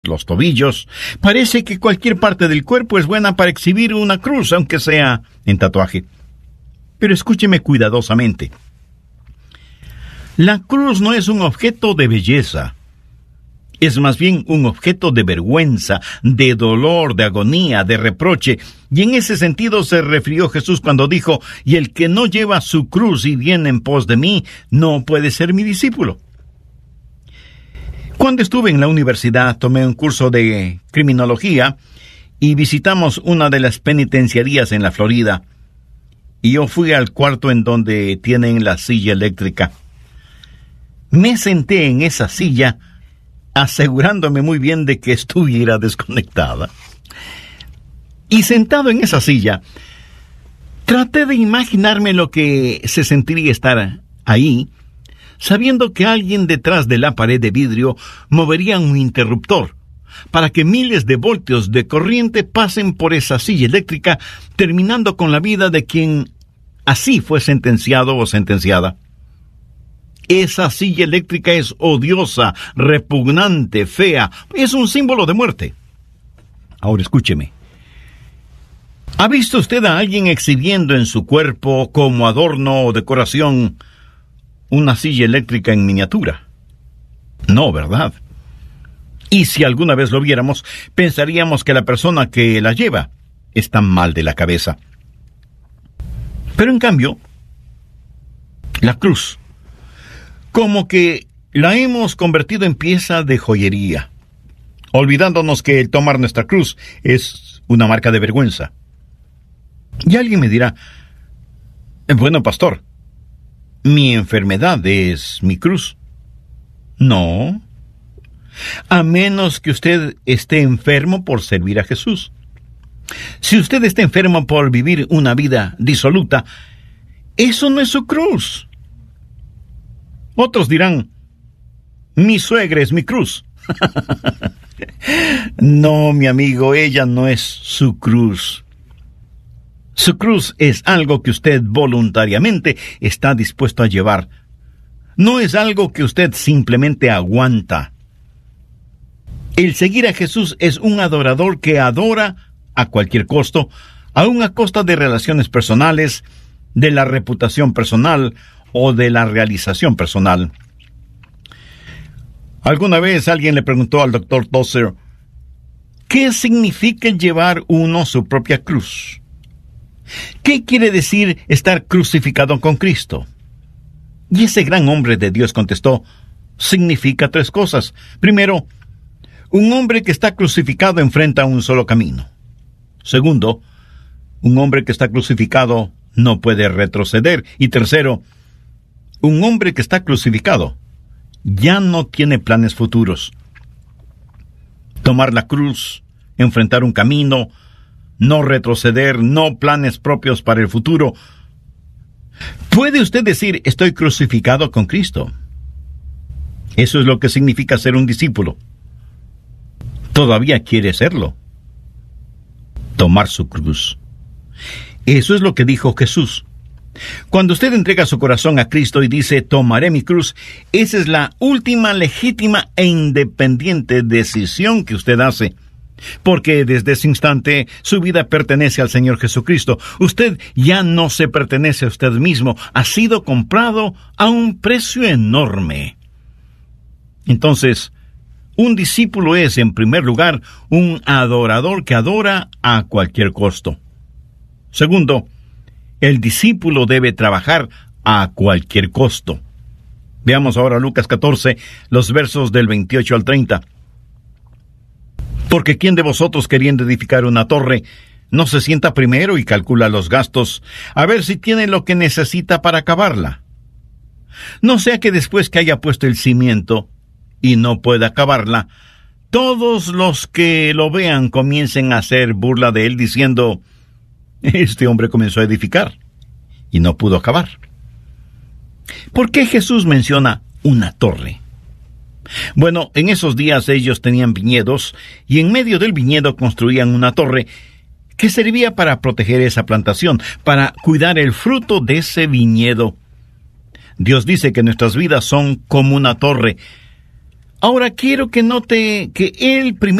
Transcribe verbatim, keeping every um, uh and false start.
los tobillos. Parece que cualquier parte del cuerpo es buena para exhibir una cruz, aunque sea en tatuaje. Pero escúcheme cuidadosamente. La cruz no es un objeto de belleza. Es más bien un objeto de vergüenza, de dolor, de agonía, de reproche. Y en ese sentido se refirió Jesús cuando dijo: «Y el que no lleva su cruz y viene en pos de mí, no puede ser mi discípulo». Cuando estuve en la universidad, tomé un curso de criminología y visitamos una de las penitenciarías en la Florida. Y yo fui al cuarto en donde tienen la silla eléctrica. Me senté en esa silla, asegurándome muy bien de que estuviera desconectada. Y sentado en esa silla, traté de imaginarme lo que se sentiría estar ahí, sabiendo que alguien detrás de la pared de vidrio movería un interruptor para que miles de voltios de corriente pasen por esa silla eléctrica, terminando con la vida de quien así fue sentenciado o sentenciada. Esa silla eléctrica es odiosa, repugnante, fea. Es un símbolo de muerte. Ahora escúcheme. ¿Ha visto usted a alguien exhibiendo en su cuerpo, como adorno o decoración, una silla eléctrica en miniatura? No, ¿verdad? Y si alguna vez lo viéramos, pensaríamos que la persona que la lleva está mal de la cabeza. Pero en cambio, la cruz, como que la hemos convertido en pieza de joyería, olvidándonos que el tomar nuestra cruz es una marca de vergüenza. Y alguien me dirá: bueno, pastor, mi enfermedad es mi cruz. No, a menos que usted esté enfermo por servir a Jesús. Si usted está enfermo por vivir una vida disoluta, eso no es su cruz. Otros dirán: mi suegra es mi cruz. No, mi amigo, ella no es su cruz. Su cruz es algo que usted voluntariamente está dispuesto a llevar. No es algo que usted simplemente aguanta. El seguir a Jesús es un adorador que adora a cualquier costo, aun a costa de relaciones personales, de la reputación personal o de la realización personal. Alguna vez alguien le preguntó al doctor Tozer: ¿qué significa llevar uno su propia cruz? ¿Qué quiere decir estar crucificado con Cristo? Y ese gran hombre de Dios contestó: significa tres cosas. Primero, un hombre que está crucificado enfrenta un solo camino. Segundo, un hombre que está crucificado no puede retroceder. Y tercero, un hombre que está crucificado ya no tiene planes futuros. Tomar la cruz, enfrentar un camino, no retroceder, no planes propios para el futuro. ¿Puede usted decir: estoy crucificado con Cristo? Eso es lo que significa ser un discípulo. Todavía quiere serlo. Tomar su cruz. Eso es lo que dijo Jesús. Cuando usted entrega su corazón a Cristo y dice: tomaré mi cruz, esa es la última legítima e independiente decisión que usted hace. Porque desde ese instante su vida pertenece al Señor Jesucristo. Usted ya no se pertenece a usted mismo. Ha sido comprado a un precio enorme. Entonces, un discípulo es, en primer lugar, un adorador que adora a cualquier costo. Segundo, el discípulo debe trabajar a cualquier costo. Veamos ahora Lucas catorce, los versos del veintiocho al treinta. Porque ¿quién de vosotros, queriendo edificar una torre, no se sienta primero y calcula los gastos, a ver si tiene lo que necesita para acabarla? No sea que después que haya puesto el cimiento y no pueda acabarla, todos los que lo vean comiencen a hacer burla de él, diciendo: este hombre comenzó a edificar y no pudo acabar. ¿Por qué Jesús menciona una torre? Bueno, en esos días ellos tenían viñedos y en medio del viñedo construían una torre que servía para proteger esa plantación, para cuidar el fruto de ese viñedo. Dios dice que nuestras vidas son como una torre. Ahora quiero que note que él primero